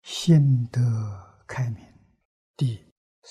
心得开明。第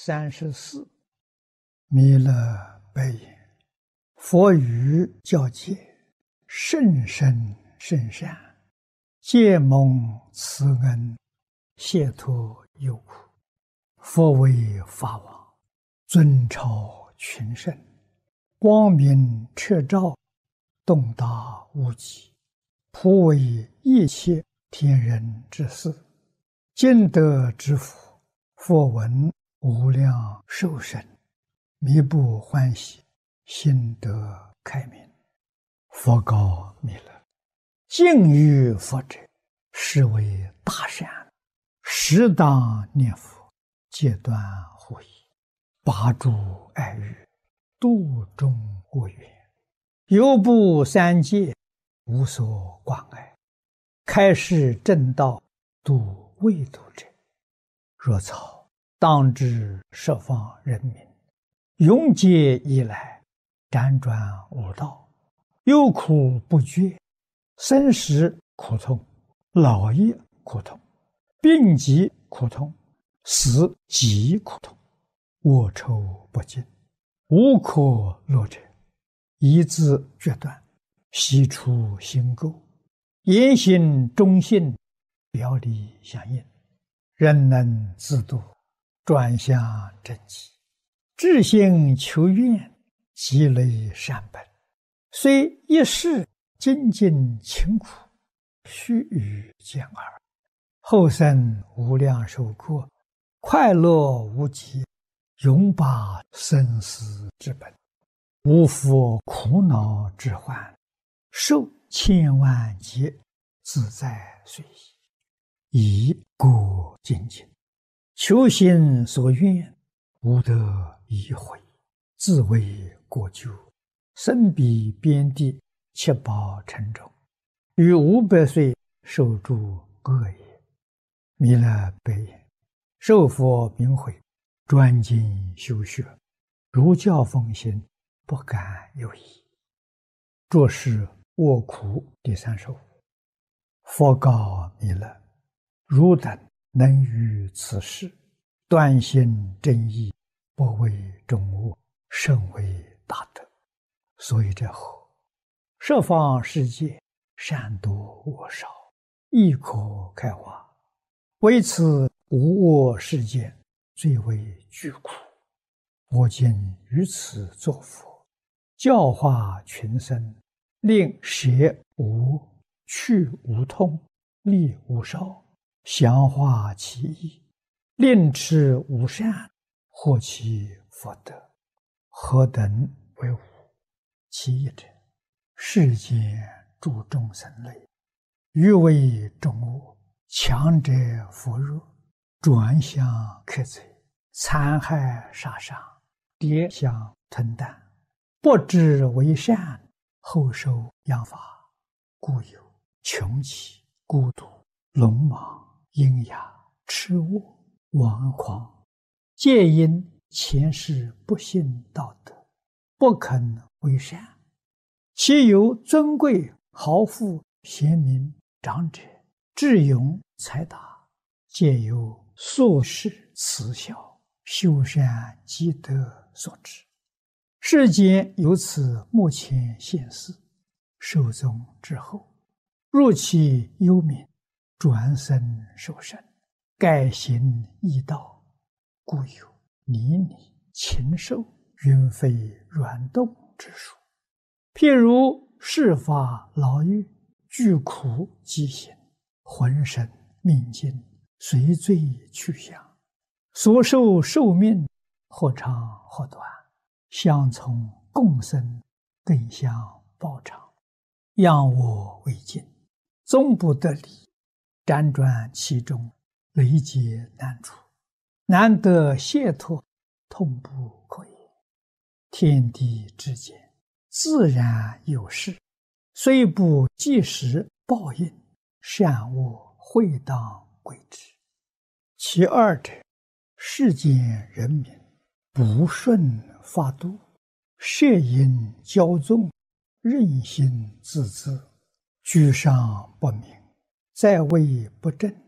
34，弥勒白言：佛语教诫，甚深甚善，皆蒙慈恩，解脱忧苦。佛为法王，尊超群圣，光明彻照，洞达无极，普为一切天人之事。尽德之福，佛闻无量寿身，弥不欢喜，心得开明。佛告弥勒：敬于佛者，是为大善，适当念佛，戒断护疑，拔诸爱欲，度众恶缘，犹不三界，无所挂碍，开示正道，度未度者。若草当知十方人民，永劫以来，辗转无道，忧苦不绝，生死苦痛，老业苦痛，病疾苦痛，死极苦痛，恶臭不尽，无可乐者，一字决断，悉出心垢，言行忠信，表里相应，人能自度，转向正极，至心求愿，积累善本，虽一世精进勤苦，须臾见耳，后生无量寿过，快乐无极，永拔生死之本，无复苦恼之患，受千万劫，自在随意，以故精进，求心所愿，无得已悔，自为过咎，身彼边地，七宝沉重，于500岁受诸恶业。弥勒白言：受佛名诲，专精修学，如教奉行，不敢有疑。着是卧苦第35。佛告弥勒：汝等能于此事，断心正义，不为众恶，甚为大德。所以者何？十方世界，善多恶少，亦可开化，唯此无恶世间，最为巨苦。我今于此作佛，教化群生，令舍无，去无痛，利无少，详化其意，令持无善，获其福德。何等为无？其一者，世间诸众生类，欲为众恶，强者扶弱，转向克贼，残害杀伤，跌相吞啖，不知为善，后受殃罚，故有穷奇、孤独、聋盲、喑哑、痴恶、顽狂，皆因前世不信道德，不肯为善。其有尊贵豪富、贤明、长者、智勇、才达，皆由宿世慈孝、修善积德所致。世间由此目前现世，寿终之后，入其幽冥，转生受生，改行异道，故有泥泞、禽兽、云飞软动之说。譬如世法牢狱，具苦疾行，浑身命尽，随罪去向，所受寿命，或长或短，相从共生，更相报偿，仰我为镜，终不得离，辗转其中，累劫难除，难得解脱，痛不可言。天地之间，自然有事，虽不即时报应，善恶会当归之。其二者，世间人民不顺法度，摄引骄纵，任性自恣，居上不明，在位不正，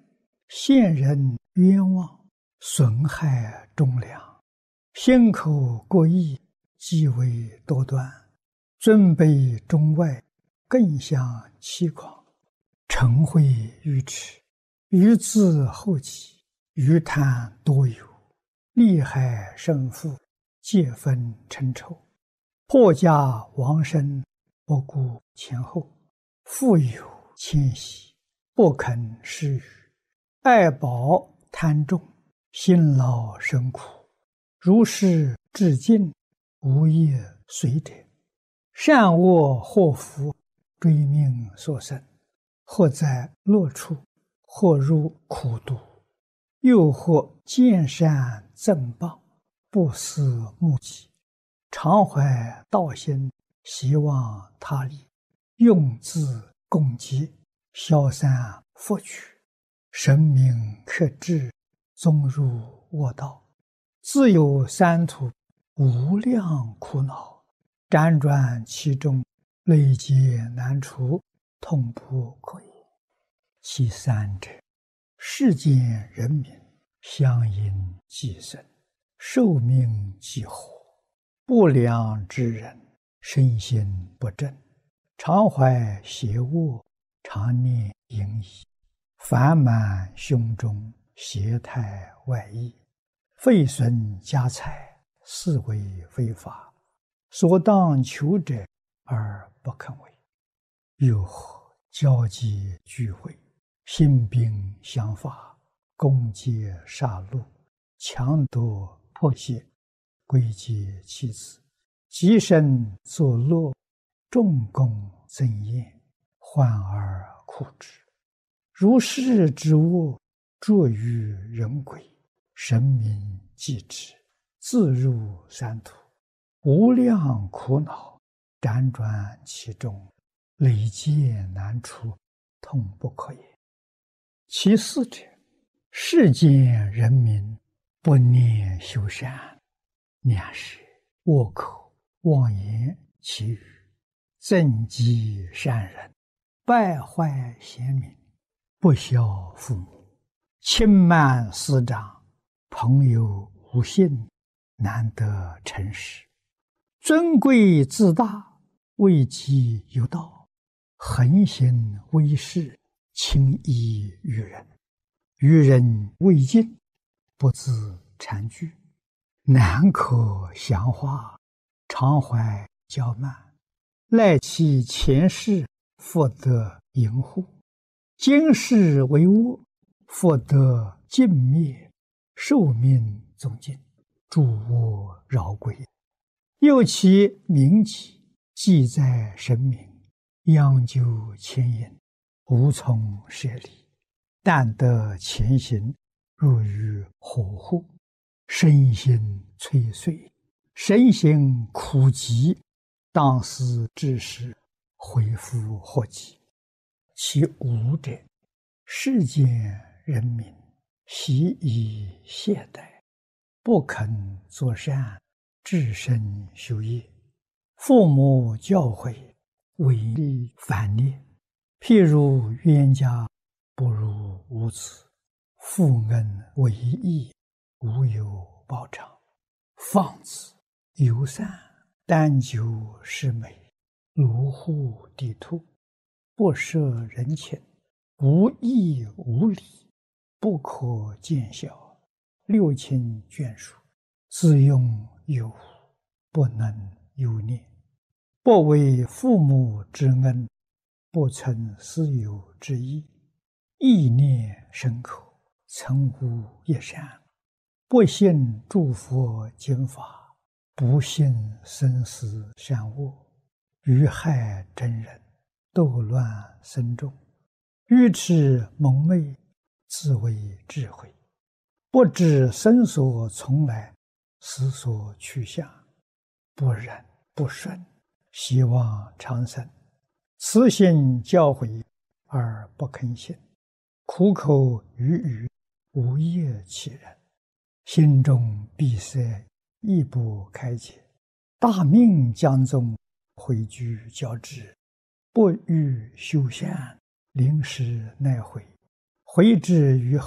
陷人冤枉，损害忠良，心口过意，极为多端，尊卑中外，更相欺诳，嗔恚愚痴，愚自后己，愚贪多有，利害胜负，皆分成仇，破家亡身，不顾前后，富有谦息，不肯施予，爱宝贪重，辛劳生苦，如是至尽，无业随者，善恶祸福，追命所生，或在乐处，或入苦毒，又或见善赠报，不思目己，常怀道心，希望他利，用自共济，消散福取，神明克制，终入恶道，自有三途，无量苦恼，辗转其中，累劫难除，痛不可言。其三者，世间人民相因寄生，寿命几乎，不良之人，身心不正，常怀邪恶，常念淫逸，烦满胸中，邪态外溢，废损家财，是为非法，所当求者而不肯为。又或交际聚会，兴兵相伐，攻击杀戮，强夺迫胁，归结妻子，极身作乐，重功增艳，患而苦之。如是之恶，著于人鬼，神明继之，自入三途，无量苦恼，辗转其中，累劫难除，痛不可言。其四者，世间人民不念修善，两是恶口妄言绮语，增击善人，败坏贤民，不孝父母，轻慢师长，朋友无信，难得诚实，尊贵自大，位极有道，横行威势，轻易于人，于人未尽，不自惭惧，难可详化，常怀骄慢，赖其前世，复得淫护，今世为恶，复得尽灭，寿命终尽，诸恶饶归。又其名己，记在神明，央究牵引，无从舍离，但得前行，入于火户，身心摧碎，身心苦极，当思之时，恢复祸及。其五者，世间人民习以懈怠，不肯作善，至身修业，父母教诲，违逆反逆，譬如冤家不如无子，父恩为义，无有报偿，放子游散，单求是美，卢户地兔，不摄人情，无义无礼，不可见效，六亲眷属，自用有无，不能有念，不为父母之恩，不存私有之意，意念深刻，曾无一善，不信诸佛经法，不信生死善恶，于害真人，斗乱僧众，愚痴蒙昧，自为智慧，不知生所从来，死所去向，不忍不顺，希望长生，慈心教诲而不肯信，苦口语语，无业其人，心中闭塞，亦不开解，大命将终，回居交织，不欲修善，临时奈悔，悔之于后，